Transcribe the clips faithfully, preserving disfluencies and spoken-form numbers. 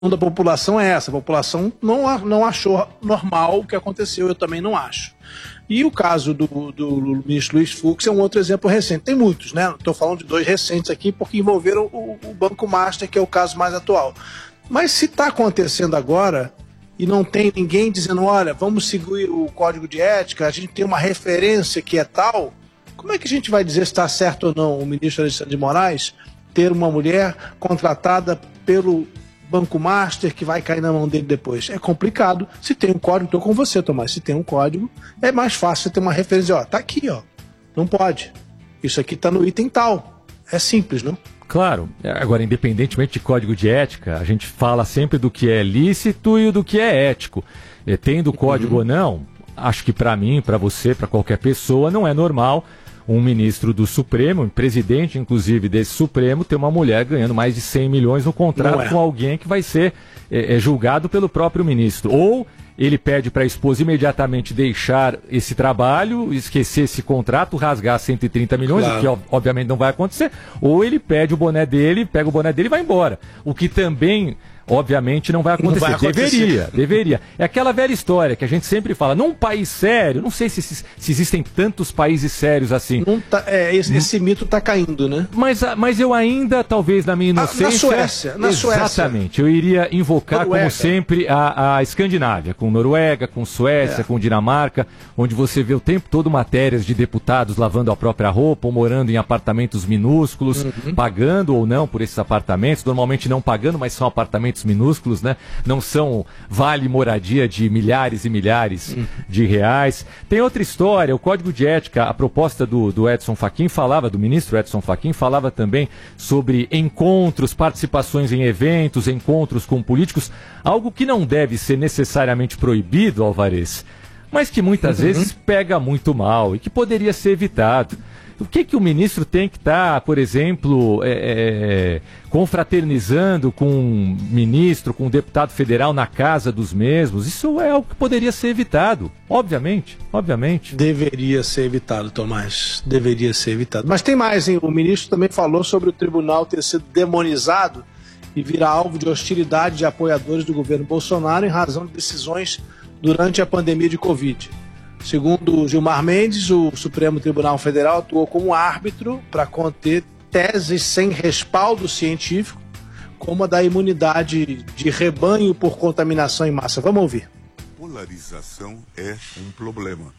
da população é essa. A população não, não achou normal o que aconteceu, eu também não acho. E o caso do, do ministro Luiz Fux é um outro exemplo recente. Tem muitos, né? Estou falando de dois recentes aqui porque envolveram o, o Banco Master, que é o caso mais atual. Mas se está acontecendo agora e não tem ninguém dizendo, olha, vamos seguir o código de ética, a gente tem uma referência que é tal, como é que a gente vai dizer se está certo ou não o ministro Alexandre de Moraes ter uma mulher contratada pelo Banco Master que vai cair na mão dele depois? É complicado. Se tem um código, estou com você, Tomás, se tem um código, é mais fácil você ter uma referência, ó, tá aqui, ó, não pode. Isso aqui está no item tal. É simples, não? Claro. Agora, independentemente de código de ética, a gente fala sempre do que é lícito e do que é ético. E, tendo código uhum. ou não, acho que para mim, para você, para qualquer pessoa, não é normal um ministro do Supremo, um presidente, inclusive, desse Supremo, ter uma mulher ganhando mais de cem milhões no contrato é. com alguém que vai ser é, é, julgado pelo próprio ministro. Ou ele pede para a esposa imediatamente deixar esse trabalho, esquecer esse contrato, rasgar cento e trinta milhões, claro. O que obviamente não vai acontecer, ou ele pede o boné dele, pega o boné dele e vai embora. O que também, obviamente, não vai acontecer. Não vai acontecer. Deveria, deveria. É aquela velha história que a gente sempre fala, num país sério, não sei se, se, se existem tantos países sérios assim. Não tá, é, esse, esse mito está caindo, né? Mas, mas eu ainda, talvez na minha inocência... Ah, na Suécia, na Suécia. Exatamente, eu iria invocar, Noruega. como sempre, a, a Escandinávia, com Noruega, com Suécia, é. com Dinamarca, onde você vê o tempo todo matérias de deputados lavando a própria roupa ou morando em apartamentos minúsculos, uhum. pagando ou não por esses apartamentos, normalmente não pagando, mas são apartamentos minúsculos, né? Não são vale moradia de milhares e milhares uhum. de reais. Tem outra história, o Código de Ética, a proposta do, do Edson Fachin falava, do ministro Edson Fachin, falava também sobre encontros, participações em eventos, encontros com políticos, algo que não deve ser necessariamente proibido, Alvarez, mas que muitas uhum. vezes pega muito mal e que poderia ser evitado. O que, que o ministro tem que estar, tá, por exemplo, é, é, confraternizando com um ministro, com um deputado federal na casa dos mesmos? Isso é algo que poderia ser evitado, obviamente, obviamente. Deveria ser evitado, Tomás, deveria ser evitado. Mas tem mais, hein? O ministro também falou sobre o tribunal ter sido demonizado e virar alvo de hostilidade de apoiadores do governo Bolsonaro em razão de decisões durante a pandemia de Covid. Segundo Gilmar Mendes, o Supremo Tribunal Federal atuou como árbitro para conter teses sem respaldo científico, como a da imunidade de rebanho por contaminação em massa. Vamos ouvir. Polarização é um problema.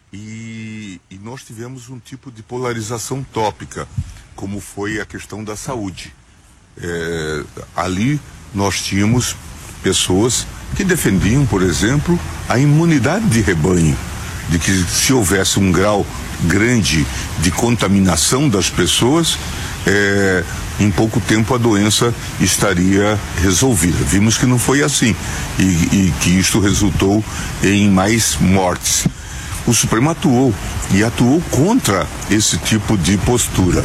E, e nós tivemos um tipo de polarização tópica, como foi a questão da saúde. É, ali nós tínhamos pessoas que defendiam, por exemplo, a imunidade de rebanho, de que se houvesse um grau grande de contaminação das pessoas, é, em pouco tempo a doença estaria resolvida. Vimos que não foi assim e, e que isto resultou em mais mortes. O Supremo atuou e atuou contra esse tipo de postura.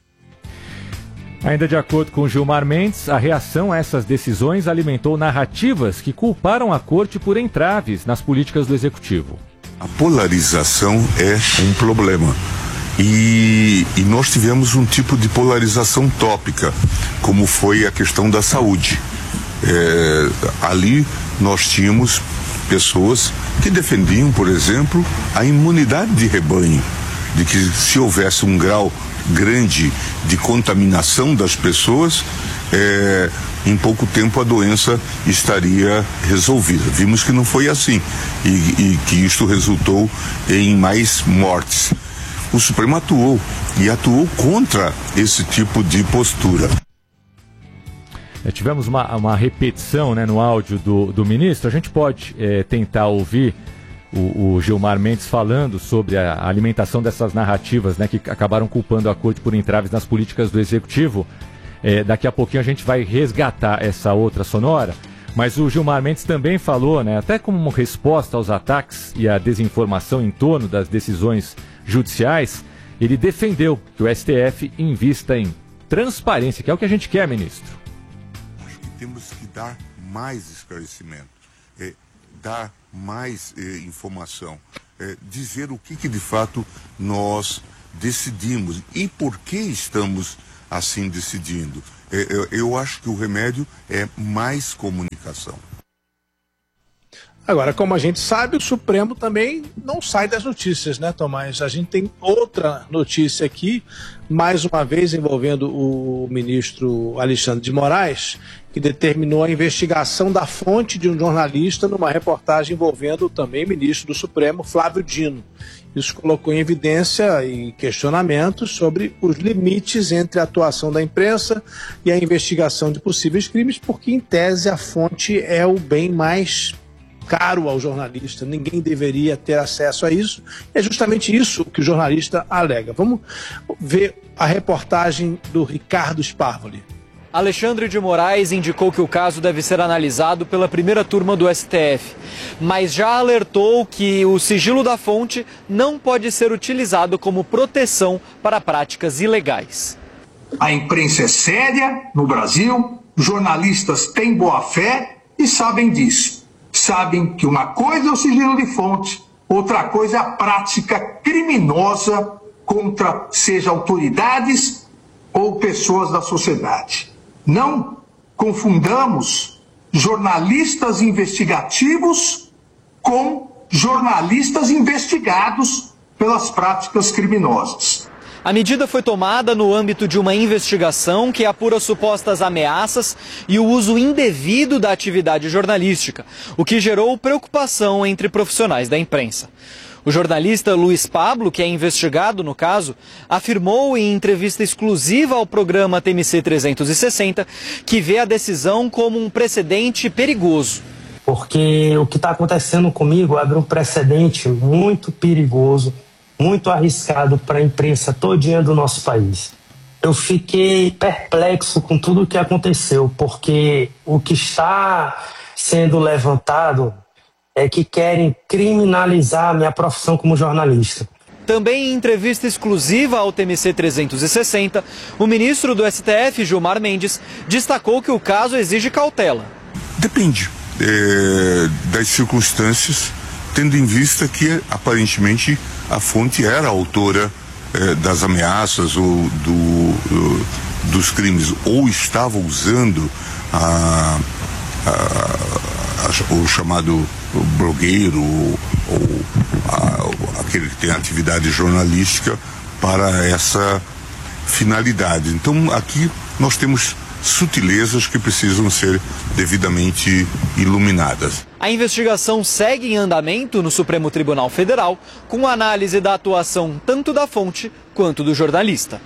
Ainda de acordo com Gilmar Mendes, a reação a essas decisões alimentou narrativas que culparam a corte por entraves nas políticas do executivo. A polarização é um problema. E, e nós tivemos um tipo de polarização tópica, como foi a questão da saúde. É, ali nós tínhamos pessoas que defendiam, por exemplo, a imunidade de rebanho, de que se houvesse um grau grande de contaminação das pessoas, é, em pouco tempo a doença estaria resolvida. Vimos que não foi assim e, e que isto resultou em mais mortes. O Supremo atuou e atuou contra esse tipo de postura. É, tivemos uma, uma repetição, né, no áudio do, do ministro. A gente pode é, tentar ouvir o, o Gilmar Mendes falando sobre a alimentação dessas narrativas, né, que acabaram culpando a corte por entraves nas políticas do executivo. É, daqui a pouquinho a gente vai resgatar essa outra sonora, mas o Gilmar Mendes também falou, né, até como uma resposta aos ataques e à desinformação em torno das decisões judiciais, ele defendeu que o S T F invista em transparência, que é o que a gente quer, ministro. Acho que temos que dar mais esclarecimento, é, dar mais é, informação, é, dizer o que, que de fato nós decidimos e por que estamos assim decidindo. Eu, eu acho que o remédio é mais comunicação. Agora, como a gente sabe, o Supremo também não sai das notícias, né, Tomás? A gente tem outra notícia aqui, mais uma vez envolvendo o ministro Alexandre de Moraes, que determinou a investigação da fonte de um jornalista numa reportagem envolvendo também o ministro do Supremo, Flávio Dino. Isso colocou em evidência e questionamentos sobre os limites entre a atuação da imprensa e a investigação de possíveis crimes, porque, em tese, a fonte é o bem mais caro ao jornalista, ninguém deveria ter acesso a isso. É justamente isso que o jornalista alega. Vamos ver a reportagem do Ricardo Sparvoli. Alexandre de Moraes indicou que o caso deve ser analisado pela primeira turma do S T F, mas já alertou que o sigilo da fonte não pode ser utilizado como proteção para práticas ilegais. A imprensa é séria no Brasil, jornalistas têm boa fé e sabem disso. Sabem que uma coisa é o sigilo de fonte, outra coisa é a prática criminosa contra, seja autoridades ou pessoas da sociedade. Não confundamos jornalistas investigativos com jornalistas investigados pelas práticas criminosas. A medida foi tomada no âmbito de uma investigação que apura supostas ameaças e o uso indevido da atividade jornalística, o que gerou preocupação entre profissionais da imprensa. O jornalista Luiz Pablo, que é investigado no caso, afirmou em entrevista exclusiva ao programa T M C trezentos e sessenta que vê a decisão como um precedente perigoso. Porque o que está acontecendo comigo abre um precedente muito perigoso, muito arriscado para a imprensa todinha do nosso país. Eu fiquei perplexo com tudo o que aconteceu, porque o que está sendo levantado é que querem criminalizar a minha profissão como jornalista. Também em entrevista exclusiva ao T M C trezentos e sessenta, o ministro do S T F, Gilmar Mendes, destacou que o caso exige cautela. Depende é, das circunstâncias, tendo em vista que, aparentemente, a fonte era a autora eh, das ameaças ou do, do, dos crimes, ou estava usando a, a, a, o chamado blogueiro ou, ou a, aquele que tem atividade jornalística para essa finalidade. Então, aqui nós temos sutilezas que precisam ser devidamente iluminadas. A investigação segue em andamento no Supremo Tribunal Federal, com análise da atuação tanto da fonte quanto do jornalista.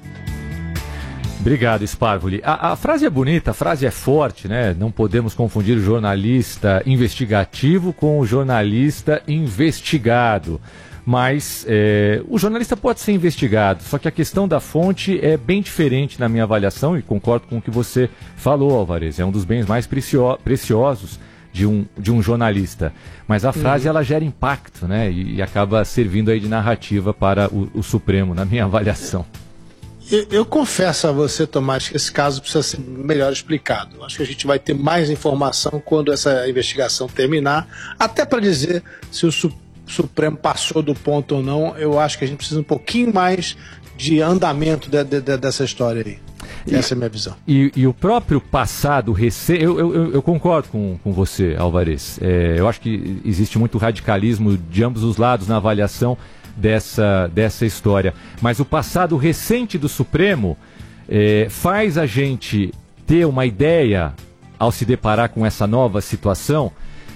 Obrigado, Sparvoli. A, a frase é bonita, a frase é forte, né? Não podemos confundir o jornalista investigativo com o jornalista investigado. Mas é, o jornalista pode ser investigado, só que a questão da fonte é bem diferente na minha avaliação, e concordo com o que você falou, Alvarez. É um dos bens mais precio- preciosos de um, de um jornalista. Mas a frase, uhum. ela gera impacto, né? E, e acaba servindo aí de narrativa para o, o Supremo, na minha avaliação. Eu, eu confesso a você, Tomás, que esse caso precisa ser melhor explicado. Acho que a gente vai ter mais informação quando essa investigação terminar, até para dizer se o Supremo Supremo passou do ponto ou não. Eu acho que a gente precisa um pouquinho mais de andamento de, de, de, dessa história aí. E, essa é a minha visão. E, e o próprio passado recente, eu, eu, eu concordo com, com você, Alvarez. É, eu acho que existe muito radicalismo de ambos os lados na avaliação dessa, dessa história. Mas o passado recente do Supremo é, faz a gente ter uma ideia, ao se deparar com essa nova situação,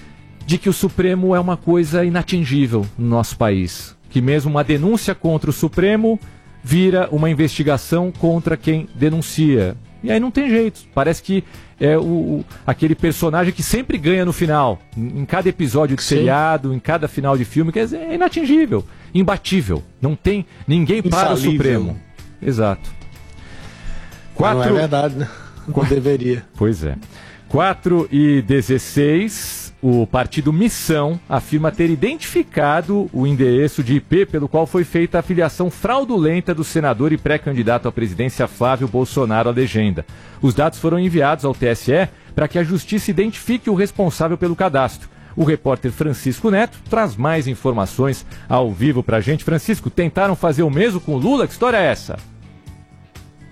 de que o Supremo é uma coisa inatingível no nosso país. Que mesmo uma denúncia contra o Supremo vira uma investigação contra quem denuncia. E aí não tem jeito. Parece que é o, o, aquele personagem que sempre ganha no final. Em cada episódio de Sim. seriado, em cada final de filme, quer dizer, é inatingível, imbatível. Não tem ninguém para o Supremo. Exato. Quatro... Não é verdade, né? Não deveria. Pois é. quatro e dezesseis... O partido Missão afirma ter identificado o endereço de I P pelo qual foi feita a filiação fraudulenta do senador e pré-candidato à presidência Flávio Bolsonaro à legenda. Os dados foram enviados ao T S E para que a Justiça identifique o responsável pelo cadastro. O repórter Francisco Neto traz mais informações ao vivo para a gente. Francisco, tentaram fazer o mesmo com o Lula? Que história é essa?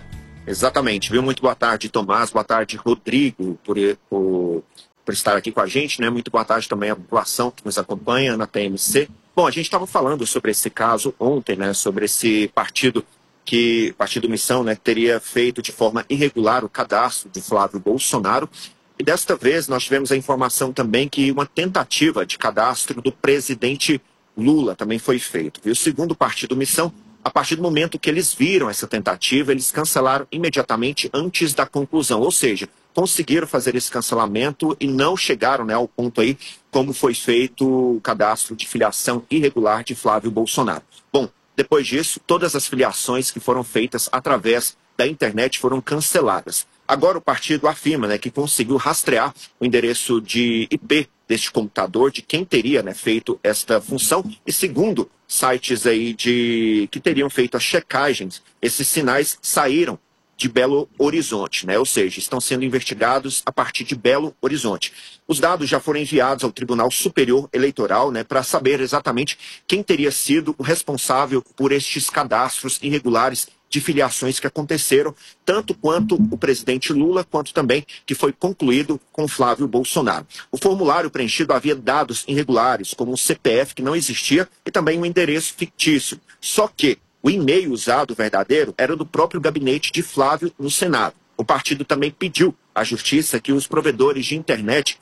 Exatamente, viu? Muito boa tarde, Tomás. Boa tarde, Rodrigo, por, por, por estar aqui com a gente, né? Muito boa tarde também à população que nos acompanha na T M C. Bom, a gente estava falando sobre esse caso ontem, né? Sobre esse partido que, Partido Missão, né? Teria feito de forma irregular o cadastro de Flávio Bolsonaro. E desta vez nós tivemos a informação também que uma tentativa de cadastro do presidente Lula também foi feito, viu? Segundo o Partido Missão, a partir do momento que eles viram essa tentativa, eles cancelaram imediatamente antes da conclusão, ou seja, conseguiram fazer esse cancelamento e não chegaram, né, ao ponto aí como foi feito o cadastro de filiação irregular de Flávio Bolsonaro. Bom, depois disso, todas as filiações que foram feitas através da internet foram canceladas. Agora o partido afirma, né, que conseguiu rastrear o endereço de I P deste computador, de quem teria, né, feito esta função, e segundo sites aí de que teriam feito as checagens, esses sinais saíram de Belo Horizonte, né? Ou seja, estão sendo investigados a partir de Belo Horizonte. Os dados já foram enviados ao Tribunal Superior Eleitoral, né, para saber exatamente quem teria sido o responsável por estes cadastros irregulares de filiações que aconteceram, tanto quanto o presidente Lula, quanto também que foi concluído com Flávio Bolsonaro. O formulário preenchido havia dados irregulares, como um C P F que não existia e também um endereço fictício. Só que o e-mail usado verdadeiro era do próprio gabinete de Flávio no Senado. O partido também pediu à Justiça que os provedores de internet,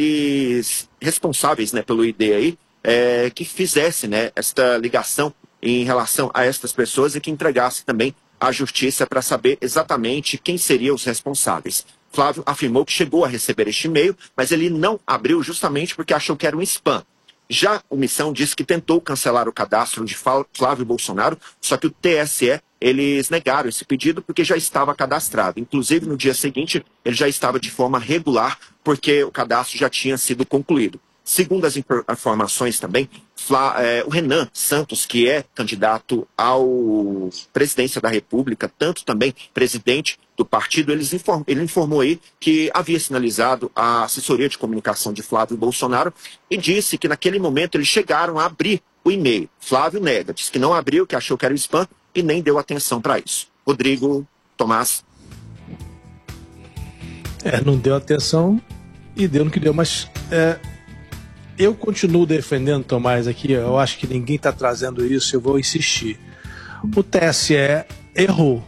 eles responsáveis, né, pelo I D aí, é, que fizessem, né, esta ligação em relação a estas pessoas e que entregasse também à Justiça para saber exatamente quem seriam os responsáveis. Flávio afirmou que chegou a receber este e-mail, mas ele não abriu justamente porque achou que era um spam. Já o Missão disse que tentou cancelar o cadastro de Flávio Bolsonaro, só que o T S E, eles negaram esse pedido porque já estava cadastrado. Inclusive, no dia seguinte, ele já estava de forma regular, porque o cadastro já tinha sido concluído. Segundo as informações também, Flá, é, o Renan Santos, que é candidato ao presidência da República, tanto também presidente do partido, eles inform, ele informou aí que havia sinalizado a assessoria de comunicação de Flávio Bolsonaro e disse que naquele momento eles chegaram a abrir o e-mail. Flávio nega, disse que não abriu, que achou que era o spam e nem deu atenção para isso. Rodrigo, Tomás. É, não deu atenção e deu no que deu, mas... É... Eu continuo defendendo, Tomás, aqui, eu acho que ninguém está trazendo isso, eu vou insistir. O T S E errou.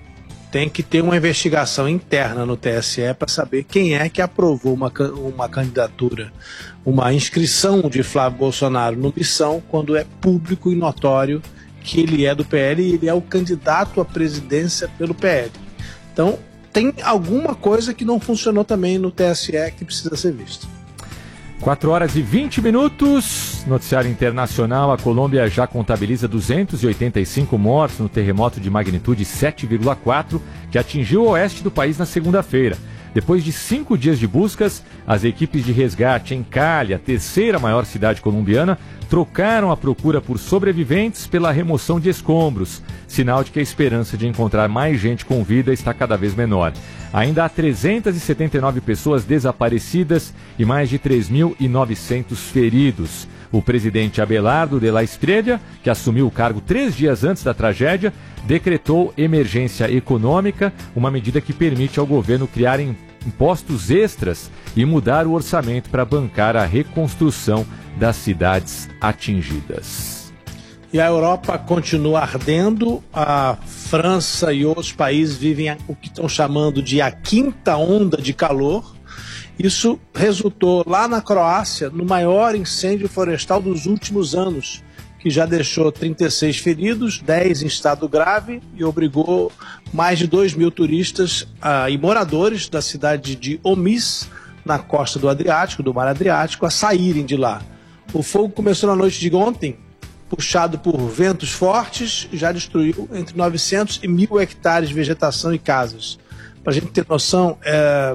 Tem que ter uma investigação interna no T S E para saber quem é que aprovou uma, uma candidatura, uma inscrição de Flávio Bolsonaro no Missão, quando é público e notório que ele é do P L e ele é o candidato à presidência pelo P L. Então, tem alguma coisa que não funcionou também no T S E que precisa ser vista. quatro horas e vinte minutos, noticiário internacional, a Colômbia já contabiliza duzentos e oitenta e cinco mortos no terremoto de magnitude sete vírgula quatro que atingiu o oeste do país na segunda-feira. Depois de cinco dias de buscas, as equipes de resgate em Cali, a terceira maior cidade colombiana, trocaram a procura por sobreviventes pela remoção de escombros, sinal de que a esperança de encontrar mais gente com vida está cada vez menor. Ainda há trezentas e setenta e nove pessoas desaparecidas e mais de três mil e novecentos feridos. O presidente Abelardo de la Espriella, que assumiu o cargo três dias antes da tragédia, decretou emergência econômica, uma medida que permite ao governo criar impostos extras e mudar o orçamento para bancar a reconstrução das cidades atingidas. E a Europa continua ardendo, a França e outros países vivem o que estão chamando de a quinta onda de calor. Isso resultou lá na Croácia no maior incêndio florestal dos últimos anos, que já deixou trinta e seis feridos, dez em estado grave e obrigou mais de dois mil turistas uh, e moradores da cidade de Omis, na costa do Adriático, do Mar Adriático, a saírem de lá. O fogo começou na noite de ontem, puxado por ventos fortes, já destruiu entre novecentos e mil hectares de vegetação e casas. Para a gente ter noção, é,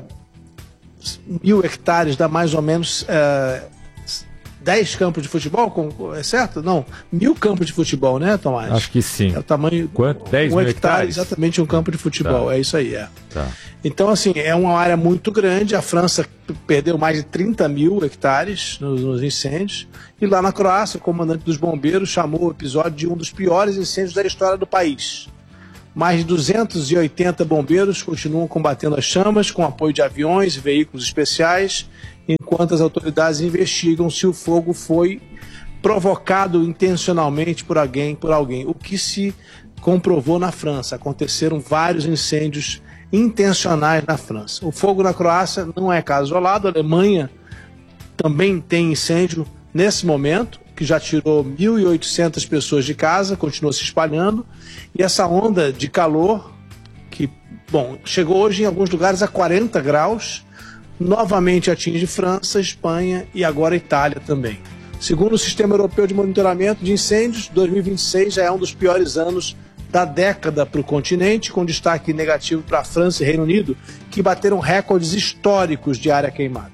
mil hectares dá mais ou menos é, dez campos de futebol, é certo? Não, mil campos de futebol, né, Tomás? Acho que sim. É o tamanho... Quanto? dez um mil hectare, hectares? exatamente um campo de futebol, tá. É isso aí, é. Tá. Então, assim, é uma área muito grande, a França perdeu mais de trinta mil hectares nos, nos incêndios, e lá na Croácia, o comandante dos bombeiros chamou o episódio de um dos piores incêndios da história do país. Mais de duzentos e oitenta bombeiros continuam combatendo as chamas com apoio de aviões e veículos especiais, enquanto as autoridades investigam se o fogo foi provocado intencionalmente por alguém, por alguém, o que se comprovou na França. Aconteceram vários incêndios intencionais na França. O fogo na Croácia não é caso isolado. A Alemanha também tem incêndio nesse momento, que já tirou mil e oitocentas pessoas de casa, continua se espalhando, e essa onda de calor, que, bom, chegou hoje em alguns lugares a quarenta graus, novamente atinge França, Espanha e agora Itália também. Segundo o Sistema Europeu de Monitoramento de Incêndios, dois mil e vinte e seis já é um dos piores anos da década para o continente, com destaque negativo para a França e Reino Unido, que bateram recordes históricos de área queimada.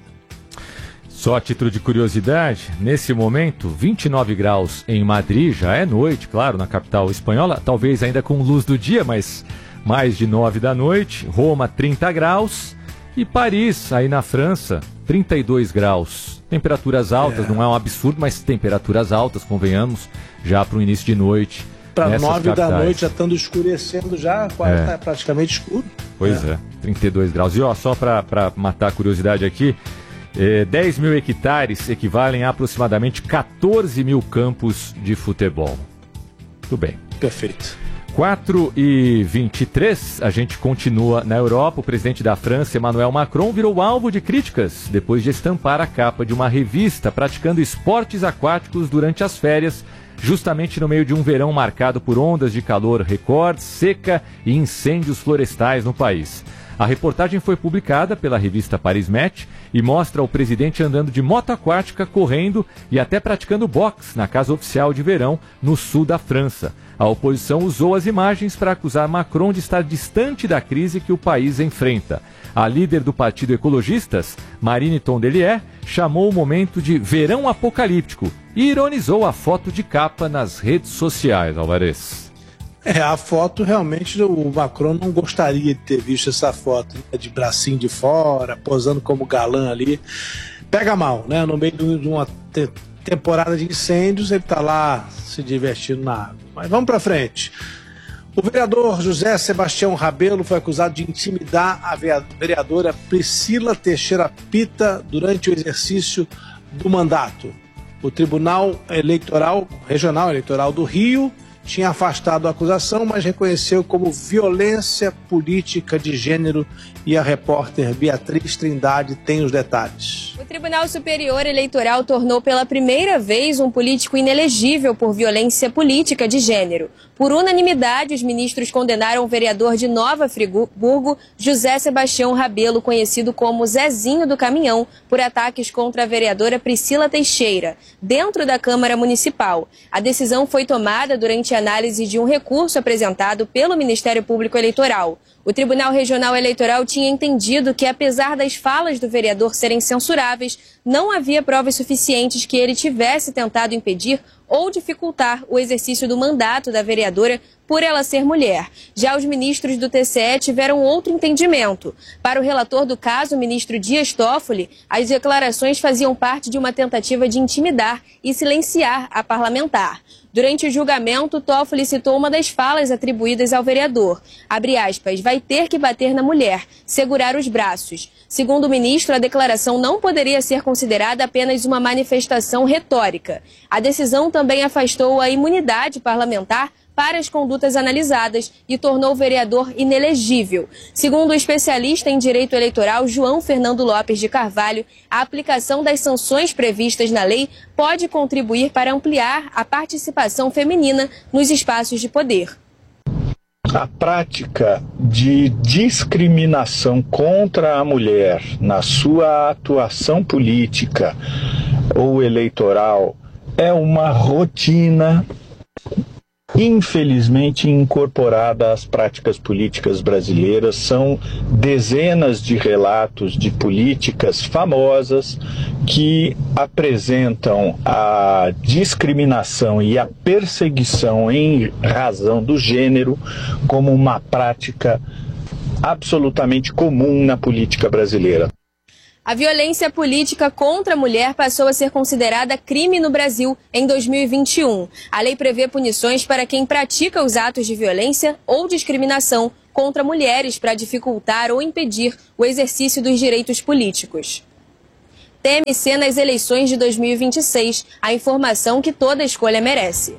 Só a título de curiosidade, nesse momento, vinte e nove graus em Madrid, já é noite, claro, na capital espanhola, talvez ainda com luz do dia, mas mais de nove da noite. Roma, trinta graus, e Paris, aí na França, trinta e dois graus. Temperaturas altas, é. Não é um absurdo, mas temperaturas altas, convenhamos, já para o início de noite. Para nove da noite, já estando escurecendo, já quase é. Tá praticamente escuro. Pois é, é trinta e dois graus. E ó, só para matar a curiosidade aqui, é, dez mil hectares equivalem a aproximadamente quatorze mil campos de futebol. Tudo bem. Perfeito. quatro e vinte e três, a gente continua na Europa. O presidente da França, Emmanuel Macron, virou alvo de críticas depois de estampar a capa de uma revista praticando esportes aquáticos durante as férias, justamente no meio de um verão marcado por ondas de calor recordes, seca e incêndios florestais no país. A reportagem foi publicada pela revista Paris Match e mostra o presidente andando de moto aquática, correndo e até praticando boxe na casa oficial de verão no sul da França. A oposição usou as imagens para acusar Macron de estar distante da crise que o país enfrenta. A líder do Partido Ecologistas, Marine Tondelier, chamou o momento de verão apocalíptico e ironizou a foto de capa nas redes sociais, Alvarez. É, a foto realmente o Macron não gostaria de ter visto essa foto, né, de bracinho de fora, posando como galã ali. Pega mal, né? No meio de uma te- temporada de incêndios, ele está lá se divertindo na água. Mas vamos para frente. O vereador José Sebastião Rabelo foi acusado de intimidar a vereadora Priscila Teixeira Pita durante o exercício do mandato. O Tribunal Eleitoral, Regional Eleitoral do Rio tinha afastado a acusação, mas reconheceu como violência política de gênero, e a repórter Beatriz Trindade tem os detalhes. O Tribunal Superior Eleitoral tornou pela primeira vez um político inelegível por violência política de gênero. Por unanimidade, os ministros condenaram o vereador de Nova Friburgo, José Sebastião Rabelo, conhecido como Zezinho do Caminhão, por ataques contra a vereadora Priscila Teixeira, dentro da Câmara Municipal. A decisão foi tomada durante a análise de um recurso apresentado pelo Ministério Público Eleitoral. O Tribunal Regional Eleitoral tinha entendido que, apesar das falas do vereador serem censuráveis, não havia provas suficientes que ele tivesse tentado impedir ou dificultar o exercício do mandato da vereadora por ela ser mulher. Já os ministros do T C E tiveram outro entendimento. Para o relator do caso, o ministro Dias Toffoli, as declarações faziam parte de uma tentativa de intimidar e silenciar a parlamentar. Durante o julgamento, Toffoli citou uma das falas atribuídas ao vereador. Abre aspas, vai ter que bater na mulher, segurar os braços. Segundo o ministro, a declaração não poderia ser considerada apenas uma manifestação retórica. A decisão também afastou a imunidade parlamentar para as condutas analisadas e tornou o vereador inelegível. Segundo o especialista em direito eleitoral João Fernando Lopes de Carvalho, a aplicação das sanções previstas na lei pode contribuir para ampliar a participação feminina nos espaços de poder. A prática de discriminação contra a mulher na sua atuação política ou eleitoral é uma rotina infelizmente incorporada às práticas políticas brasileiras. São dezenas de relatos de políticas famosas que apresentam a discriminação e a perseguição em razão do gênero como uma prática absolutamente comum na política brasileira. A violência política contra a mulher passou a ser considerada crime no Brasil em dois mil e vinte e um. A lei prevê punições para quem pratica os atos de violência ou discriminação contra mulheres para dificultar ou impedir o exercício dos direitos políticos. T M C nas eleições de dois mil e vinte e seis, a informação que toda escolha merece.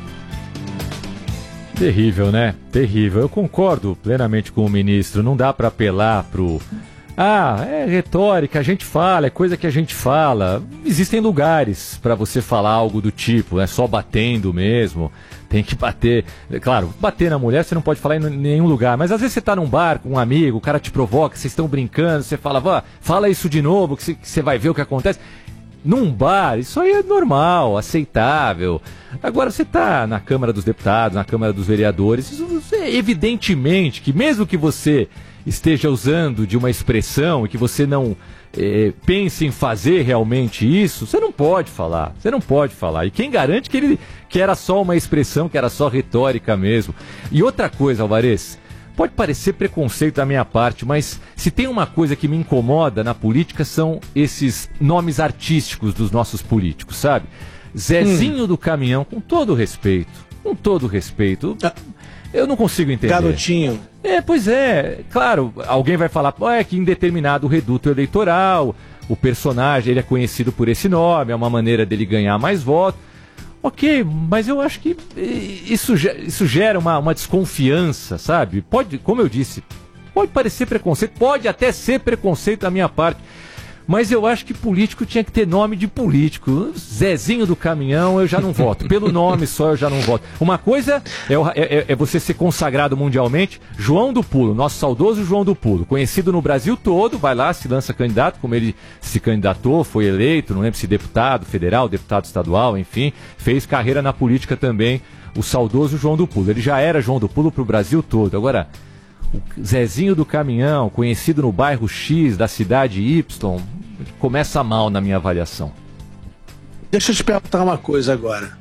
Terrível, né? Terrível. Eu concordo plenamente com o ministro. Não dá para apelar pro... Ah, é retórica, a gente fala, é coisa que a gente fala. Existem lugares para você falar algo do tipo, é só batendo mesmo. Tem que bater. Claro, bater na mulher você não pode falar em nenhum lugar, mas às vezes você tá num bar com um amigo, o cara te provoca, vocês estão brincando, você fala, vá, fala isso de novo, que você vai ver o que acontece. Num bar, isso aí é normal, aceitável. Agora você tá na Câmara dos Deputados, na Câmara dos Vereadores, isso é evidentemente que mesmo que você esteja usando de uma expressão e que você não eh, pense em fazer realmente isso, você não pode falar, você não pode falar. E quem garante que, ele, que era só uma expressão, que era só retórica mesmo. E outra coisa, Alvarez, pode parecer preconceito da minha parte, mas se tem uma coisa que me incomoda na política são esses nomes artísticos dos nossos políticos, sabe? Zezinho hum. do Caminhão, com todo respeito, com todo respeito... Eu não consigo entender. Garotinho. É, pois é. Claro, alguém vai falar é que em determinado reduto eleitoral, o personagem ele é conhecido por esse nome, é uma maneira dele ganhar mais votos. Ok, mas eu acho que isso, isso gera uma, uma desconfiança, sabe? Pode, como eu disse, pode parecer preconceito, pode até ser preconceito da minha parte. Mas eu acho que político tinha que ter nome de político. Zezinho do Caminhão, eu já não voto. Pelo nome só, eu já não voto. Uma coisa é, é, é você ser consagrado mundialmente. João do Pulo, nosso saudoso João do Pulo, conhecido no Brasil todo, vai lá, se lança candidato, como ele se candidatou, foi eleito, não lembro se deputado federal, deputado estadual, enfim, fez carreira na política também, o saudoso João do Pulo. Ele já era João do Pulo para o Brasil todo. Agora... o Zezinho do Caminhão, conhecido no bairro X da cidade Y, começa mal na minha avaliação. Deixa eu te perguntar uma coisa agora.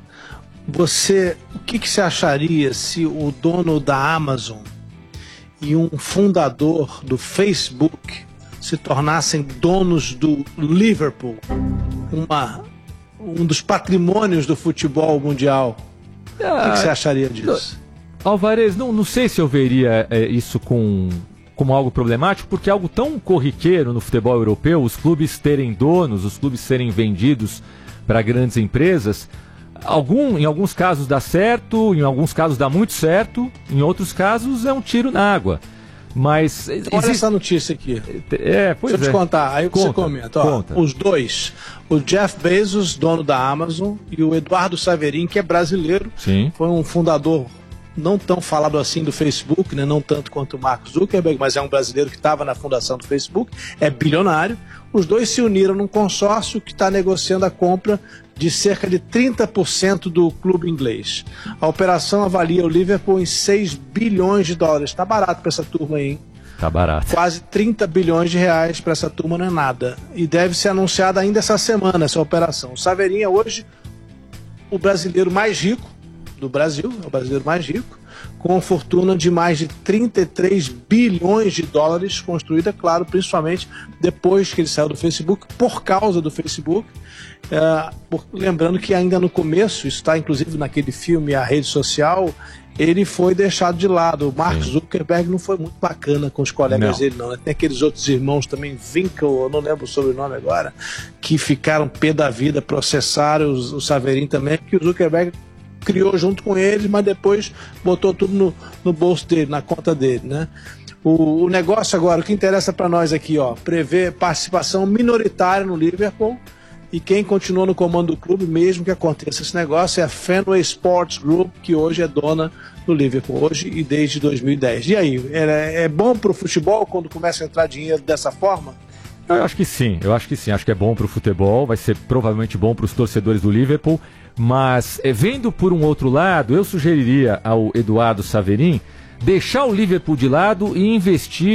Você, o que, que você acharia se o dono da Amazon e um fundador do Facebook se tornassem donos do Liverpool, uma, um dos patrimônios do futebol mundial? Ah, o que, que você acharia disso? Alvarez, não, não sei se eu veria é, isso com, como algo problemático, porque é algo tão corriqueiro no futebol europeu, os clubes terem donos, os clubes serem vendidos para grandes empresas. Algum, em alguns casos dá certo, em alguns casos dá muito certo, em outros casos é um tiro na água. Mas olha existe... essa notícia aqui. É, pois Deixa eu é. te contar, aí conta, você comenta. Ó, conta. Os dois, o Jeff Bezos, dono da Amazon, e o Eduardo Saverin, que é brasileiro, Sim. foi um fundador não tão falado assim do Facebook, né? Não tanto quanto o Mark Zuckerberg, mas é um brasileiro que estava na fundação do Facebook, é bilionário. Os dois se uniram num consórcio que está negociando a compra de cerca de trinta por cento do clube inglês. A operação avalia o Liverpool em seis bilhões de dólares. Está barato para essa turma aí, hein? Tá barato. Quase trinta bilhões de reais para essa turma não é nada. E deve ser anunciada ainda essa semana essa operação. O Saverin é hoje o brasileiro mais rico do Brasil, é o brasileiro mais rico, com uma fortuna de mais de trinta e três bilhões de dólares, construída, claro, principalmente depois que ele saiu do Facebook, por causa do Facebook. É, por, lembrando que ainda no começo, isso está inclusive naquele filme A Rede Social, ele foi deixado de lado. O Mark Sim. Zuckerberg não foi muito bacana com os colegas não. dele, não. Né? Tem aqueles outros irmãos também, Winkle, eu não lembro o sobrenome agora, que ficaram pé da vida, processaram os, o Saverin também, porque o Zuckerberg criou junto com eles, mas depois botou tudo no, no bolso dele, na conta dele, né? O, o negócio agora, o que interessa para nós aqui, ó, prevê participação minoritária no Liverpool, e quem continua no comando do clube, mesmo que aconteça esse negócio, é a Fenway Sports Group, que hoje é dona do Liverpool, hoje e desde dois mil e dez. E aí, é, é bom pro futebol quando começa a entrar dinheiro dessa forma? Eu acho que sim, eu acho que sim, acho que é bom pro futebol, vai ser provavelmente bom para os torcedores do Liverpool. Mas, vendo por um outro lado, eu sugeriria ao Eduardo Saverin deixar o Liverpool de lado e investir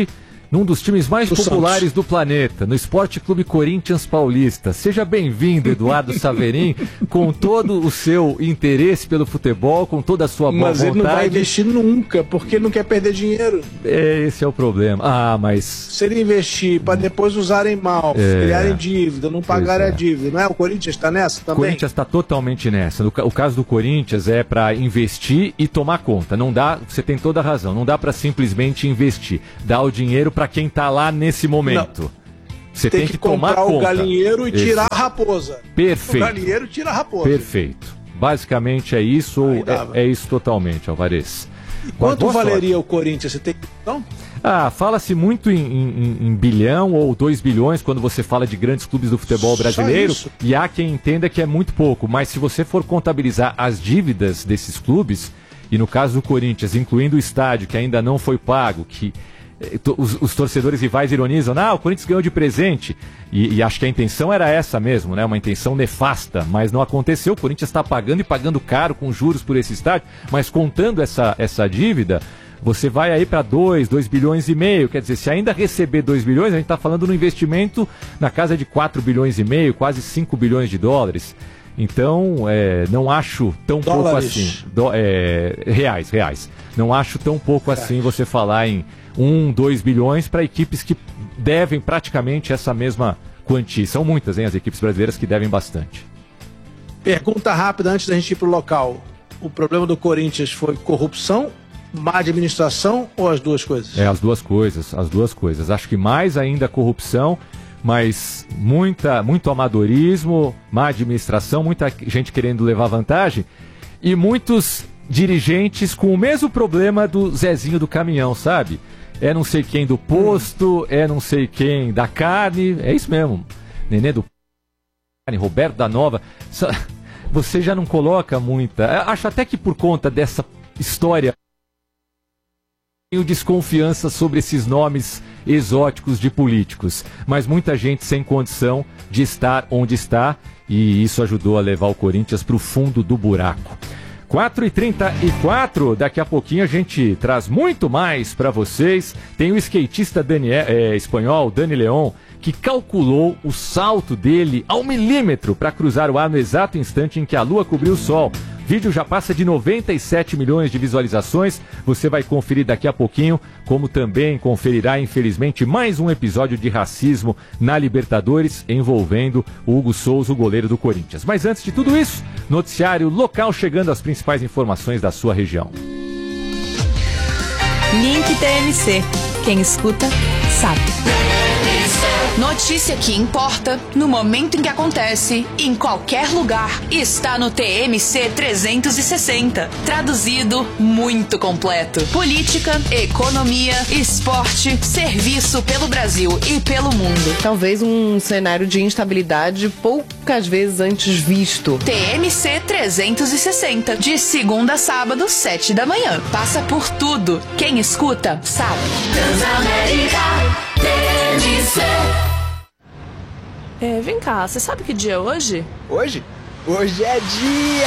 num dos times mais o populares Santos. do planeta, no Esporte Clube Corinthians Paulista. Seja bem-vindo, Eduardo Saverin, com todo o seu interesse pelo futebol, com toda a sua boa mas vontade. Mas ele não vai investir nunca, porque ele não quer perder dinheiro. É, esse é o problema. Ah, mas... Se ele investir para depois usarem mal, É. criarem dívida, não pagarem é. a dívida, não é? O Corinthians está nessa O também? Corinthians está totalmente nessa. No ca- o caso do Corinthians é para investir e tomar conta. Não dá, você tem toda a razão, não dá para simplesmente investir. Dá o dinheiro para quem está lá nesse momento. Não. Você tem, tem, que, que tomar comprar conta. o galinheiro e Esse. tirar a raposa. Perfeito. O galinheiro tira a raposa. Perfeito. Basicamente é isso, ou é, é isso totalmente, Alvarez. E quanto Boa valeria sorte. o Corinthians? Você tem não? Ah, fala-se muito em, em- em bilhão ou dois bilhões quando você fala de grandes clubes do futebol Só brasileiro. isso? E há quem entenda que é muito pouco. Mas se você for contabilizar as dívidas desses clubes, e no caso do Corinthians, incluindo o estádio que ainda não foi pago, que eh, to- os, os torcedores rivais ironizam, ah, o Corinthians ganhou de presente. E, e acho que a intenção era essa mesmo, né? Uma intenção nefasta, mas não aconteceu. O Corinthians está pagando e pagando caro com juros por esse estádio, mas contando essa, essa dívida, você vai aí para dois, dois bilhões e meio. Quer dizer, se ainda receber dois bilhões, a gente está falando no investimento na casa de quatro bilhões e meio, quase cinco bilhões de dólares. Então, é, não acho tão pouco Dólares. assim. Do- é, reais, reais. Não acho tão pouco assim você falar em um, dois bilhões para equipes que devem praticamente essa mesma quantia. São muitas, hein, as equipes brasileiras que devem bastante. Pergunta rápida antes da gente ir pro local. O problema do Corinthians foi corrupção, má administração ou as duas coisas? É, as duas coisas, as duas coisas. Acho que mais ainda corrupção, mas muita, muito amadorismo, má administração, muita gente querendo levar vantagem e muitos dirigentes com o mesmo problema do Zezinho do caminhão, sabe? É não sei quem do posto, é não sei quem da carne, é isso mesmo. Nenê do carne, Roberto da Nova. Só- Você já não coloca muita... Acho até que por conta dessa história tenho desconfiança sobre esses nomes exóticos de políticos, mas muita gente sem condição de estar onde está e isso ajudou a levar o Corinthians para o fundo do buraco. quatro e trinta e quatro, daqui a pouquinho a gente traz muito mais para vocês. Tem o skatista Daniel, é, espanhol Dani Leon, que calculou o salto dele ao milímetro para cruzar o ar no exato instante em que a lua cobriu o sol. O vídeo já passa de noventa e sete milhões de visualizações. Você vai conferir daqui a pouquinho, como também conferirá, infelizmente, mais um episódio de racismo na Libertadores envolvendo o Hugo Souza, o goleiro do Corinthians. Mas antes de tudo isso, noticiário local chegando às principais informações da sua região. Link T M C. Quem escuta, sabe. Notícia que importa, no momento em que acontece, em qualquer lugar, está no T M C trezentos e sessenta. Traduzido, muito completo. Política, economia, esporte, serviço pelo Brasil e pelo mundo. Talvez um cenário de instabilidade poucas vezes antes visto. T M C trezentos e sessenta, de segunda a sábado, sete da manhã. Passa por tudo. Quem escuta, sabe. Transamérica T M C. É, vem cá, você sabe que dia é hoje? Hoje? Hoje é dia